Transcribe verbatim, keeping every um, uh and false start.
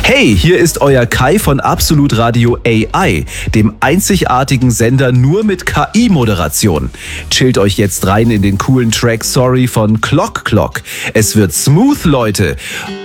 Hey, hier ist euer Kai von Absolut Radio A I, dem einzigartigen Sender nur mit K I-Moderation. Chillt euch jetzt rein in den coolen Track Sorry von Clock Clock. Es wird smooth, Leute.